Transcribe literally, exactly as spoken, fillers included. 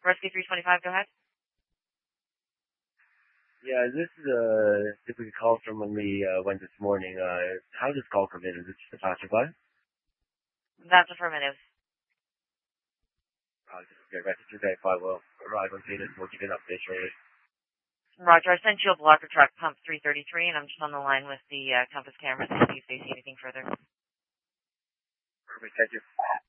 Rescue three twenty-five, go ahead. Yeah, this is a typical call from when we uh, went this morning. Uh, how does call come in? Is it just a passerby? That's affirmative. Uh, just get Rescue three twenty-five will arrive on scene and we'll give you an update shortly. Roger, I sent you a blocker truck, pump three thirty-three, and I'm just on the line with the uh, Compass cameras to see if they see anything further. Perfect, thank you.